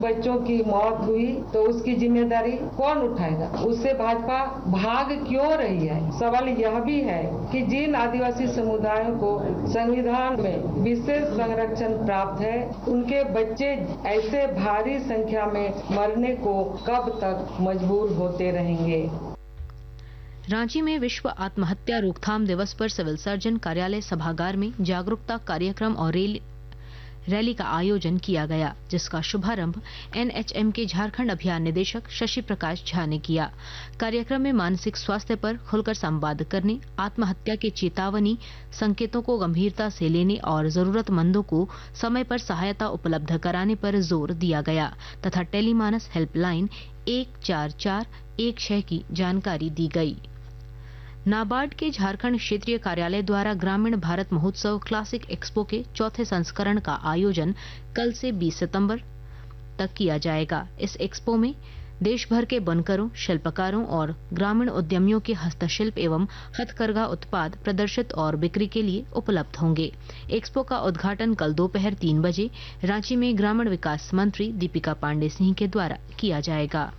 बच्चों की मौत हुई तो उसकी जिम्मेदारी कौन उठाएगा? उससे भाजपा भाग क्यों रही है? सवाल यह भी है कि जिन आदिवासी समुदायों को संविधान में विशेष संरक्षण प्राप्त है, उनके बच्चे ऐसे भारी संख्या में मरने को कब तक मजबूर होते रहेंगे? रांची में विश्व आत्महत्या रोकथाम दिवस पर सिविल सर्जन कार्यालय सभागार में जागरूकता कार्यक्रम और रैली का आयोजन किया गया, जिसका शुभारंभ एनएचएम के झारखंड अभियान निदेशक शशि प्रकाश झा ने किया। कार्यक्रम में मानसिक स्वास्थ्य पर खुलकर संवाद करने, आत्महत्या के चेतावनी संकेतों को गंभीरता से लेने और जरूरतमंदों को समय पर सहायता उपलब्ध कराने पर जोर दिया गया तथा टेलीमानस हेल्पलाइन 14416 की जानकारी दी गई। नाबार्ड के झारखंड क्षेत्रीय कार्यालय द्वारा ग्रामीण भारत महोत्सव क्लासिक एक्सपो के चौथे संस्करण का आयोजन कल से 20 सितंबर तक किया जाएगा। इस एक्सपो में देश भर के बनकरों, शिल्पकारों और ग्रामीण उद्यमियों के हस्तशिल्प एवं हथकरघा उत्पाद प्रदर्शित और बिक्री के लिए उपलब्ध होंगे। एक्सपो का उद्घाटन कल दोपहर 3 बजे रांची में ग्रामीण विकास मंत्री दीपिका पांडे सिंह के द्वारा किया जाएगा।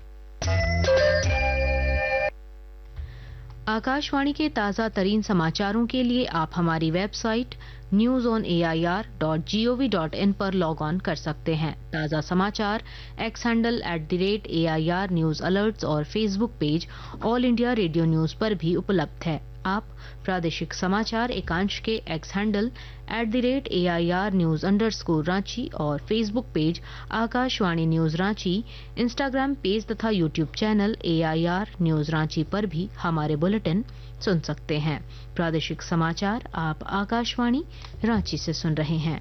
आकाशवाणी के ताजा तरीन समाचारों के लिए आप हमारी वेबसाइट newsonair.gov.in पर लॉग ऑन कर सकते हैं। ताजा समाचार x handle @AIR news alerts और Facebook page all India radio news पर भी उपलब्ध है। आप प्रादेशिक समाचार एकांश के x handle @AIR news _Ranchi और Facebook page Akashvani news Ranchi, Instagram page तथा YouTube channel AIR news Ranchi पर भी हमारे बुलेटिन सुन सकते हैं। प्रादेशिक समाचार आप आकाशवाणी रांची से सुन रहे हैं।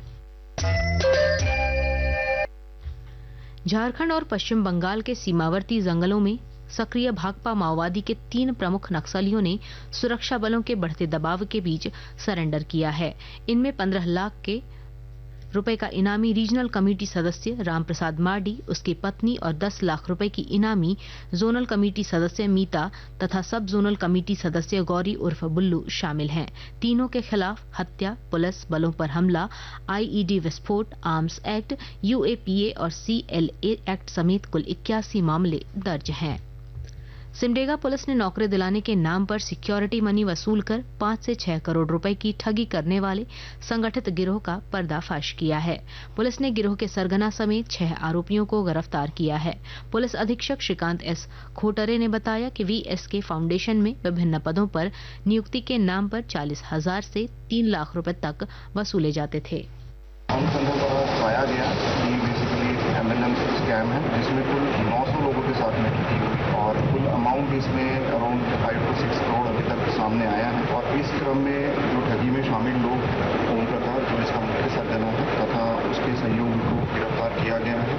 झारखंड और पश्चिम बंगाल के सीमावर्ती जंगलों में सक्रिय भाकपा माओवादी के 3 प्रमुख नक्सलियों ने सुरक्षा बलों के बढ़ते दबाव के बीच सरेंडर किया है। इनमें 15 लाख के रुपए का इनामी रीजनल कमेटी सदस्य रामप्रसाद मार्डी, उसकी पत्नी और 10 लाख रुपए की इनामी जोनल कमेटी सदस्य मीता तथा सब जोनल कमेटी सदस्य गौरी उर्फ बुल्लू शामिल हैं। तीनों के खिलाफ हत्या, पुलिस बलों पर हमला, IED विस्फोट, आर्म्स एक्ट, UAPA और CLA एक्ट समेत कुल 81 मामले दर्ज हैं। सिमडेगा पुलिस ने नौकरी दिलाने के नाम पर सिक्योरिटी मनी वसूल कर 5 से 6 करोड़ रुपए की ठगी करने वाले संगठित गिरोह का पर्दाफाश किया है। पुलिस ने गिरोह के सरगना समेत 6 आरोपियों को गिरफ्तार किया है। पुलिस अधीक्षक श्रीकांत S खोटरे ने बताया कि VSK फाउंडेशन में विभिन्न पदों पर नियुक्ति के नाम पर 40,000 से 3 लाख रुपए तक वसूले जाते थे। पाया गया कि बेसिकली MLM स्कैम है, जिसमें कुल 900 लोगों के साथ में ठगी हुई और कुल अमाउंट इसमें अराउंड 5 to 6 करोड़ अभी तक सामने आया है। और इस क्रम में जो ठगी में शामिल लोग उनका था, जो इसका मुख्य सरगना है तथा उसके सहयोगी को गिरफ्तार किया गया है।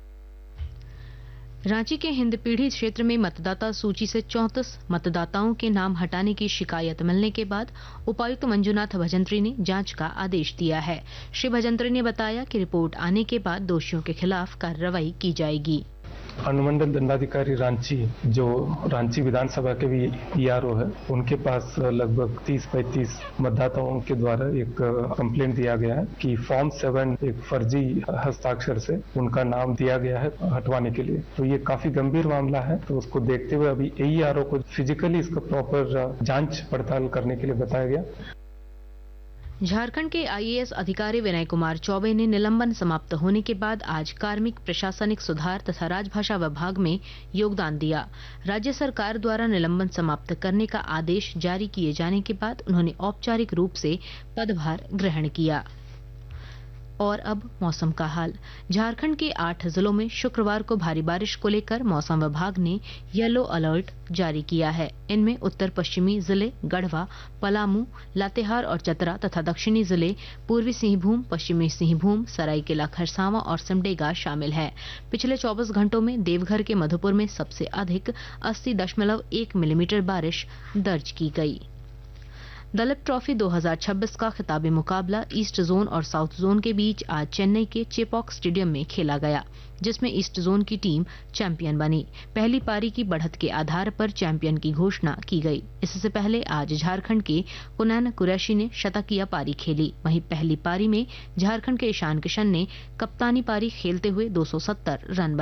रांची के हिंदपीढ़ी क्षेत्र में मतदाता सूची से 34 मतदाताओं के नाम हटाने की शिकायत मिलने के बाद उपायुक्त मंजुनाथ भजंत्री ने जांच का आदेश दिया है। श्री भजंत्री ने बताया कि रिपोर्ट आने के बाद दोषियों के खिलाफ कार्रवाई की जाएगी। अनुमंडल दंडाधिकारी रांची, जो रांची विधानसभा के भी ERO है, उनके पास लगभग 30-35 मतदाताओं के द्वारा एक कंप्लेंट दिया गया है कि फॉर्म 7 एक फर्जी हस्ताक्षर से उनका नाम दिया गया है हटवाने के लिए। तो ये काफी गंभीर मामला है, तो उसको देखते हुए अभी ERO को फिजिकली इसका प्रॉपर जांच पड़ताल करने के लिए बताया गया। झारखंड के IAS अधिकारी विनय कुमार चौबे ने निलंबन समाप्त होने के बाद आज कार्मिक प्रशासनिक सुधार तथा राजभाषा विभाग में योगदान दिया। राज्य सरकार द्वारा निलंबन समाप्त करने का आदेश जारी किए जाने के बाद उन्होंने औपचारिक रूप से पदभार ग्रहण किया। और अब मौसम का हाल। झारखंड के 8 जिलों में शुक्रवार को भारी बारिश को लेकर मौसम विभाग ने येलो अलर्ट जारी किया है। इनमें उत्तर पश्चिमी जिले गढ़वा, पलामू, लातेहार और चतरा तथा दक्षिणी जिले पूर्वी सिंहभूम, पश्चिमी सिंहभूम, सरायकेला खरसावां और सिमडेगा शामिल है। पिछले 24 घंटों में देवघर के मधुपुर में सबसे अधिक 80.1 मिलीमीटर बारिश दर्ज की गई। दलीप ट्रॉफी 2026 का खिताबी मुकाबला ईस्ट जोन और साउथ जोन के बीच आज चेन्नई के चेपॉक स्टेडियम में खेला गया, जिसमें ईस्ट जोन की टीम चैंपियन बनी। पहली पारी की बढ़त के आधार पर चैंपियन की घोषणा की गई। इससे पहले आज झारखंड के कुनैन कुरैशी ने शतकीय पारी खेली। वहीं पहली पारी में झारखंड के ईशान किशन ने कप्तानी पारी खेलते हुए 270 रन